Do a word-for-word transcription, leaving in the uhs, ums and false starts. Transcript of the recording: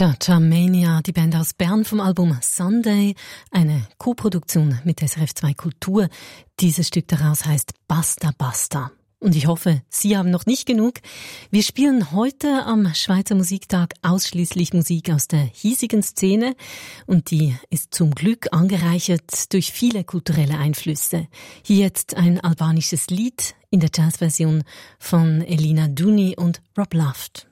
Cha-Cha Mania, die Band aus Bern vom Album Sunday, eine Co-Produktion mit S R F zwei Kultur. Dieses Stück daraus heißt Basta Basta. Und ich hoffe, Sie haben noch nicht genug. Wir spielen heute am Schweizer Musiktag ausschließlich Musik aus der hiesigen Szene und die ist zum Glück angereichert durch viele kulturelle Einflüsse. Hier jetzt ein albanisches Lied in der Jazzversion von Elina Duni und Rob Luft.